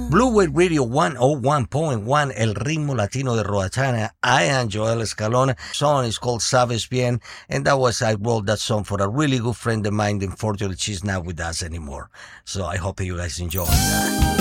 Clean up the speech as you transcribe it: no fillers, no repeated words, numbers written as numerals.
Blue Wave Radio 101.1, El Ritmo Latino de Roatana. I am Joel Escalona. The song is called Sabes Bien, and I wrote that song for a really good friend of mine. Unfortunately, she's not with us anymore. So I hope you guys enjoy that.